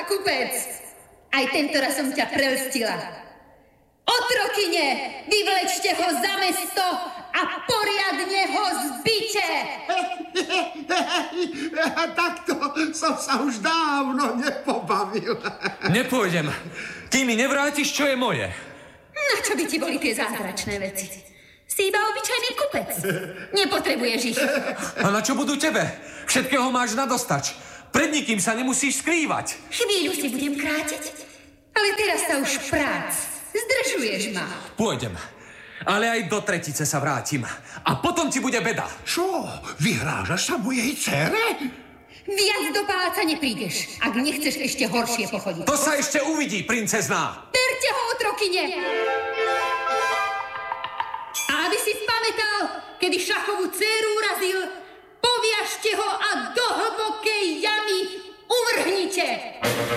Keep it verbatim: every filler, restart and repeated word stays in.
kupec. Aj tento raz som ťa prelstila. Otrokyne, vyvlečte ho za mesto a poriadne ho zbite. Takto som sa už dávno nepobavil. Nepôjdem, kým mi nevrátiš, čo je moje. Na čo by ti boli tie zázračné veci? Si iba obyčajný kupec. Nepotrebuješ ich. A na čo budú tebe? Všetkého máš nadostač. Pred nikým sa nemusíš skrývať. Chvíľu si budem krátiť, ale teraz sa už prác. Zdržuješ ma. Pôjdem, ale aj do tretice sa vrátim. A potom ti bude beda. Čo? Vyhrážaš sa mojej dcere? Viac do paláca neprídeš, ak nechceš ešte horšie pochodiť. To sa ešte uvidí, princezná. Berte ho, otrokyne! A aby si pamätal, kedy šachovú dcéru urazil, poviažte ho a do hlbokej jamy uvrhnite!